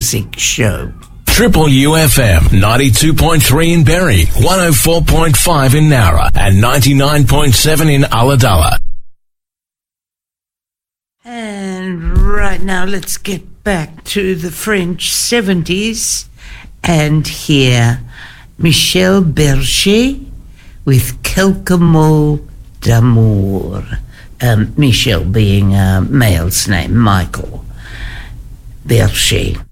music show. Triple UFM 92.3 in Berry, 104.5 in Nowra, and 99.7 in Ulladulla. And right now, let's get back to the French 70s and hear Michel Berger with Quelques mots d'amour. Michel being a male's name, Michael Berger.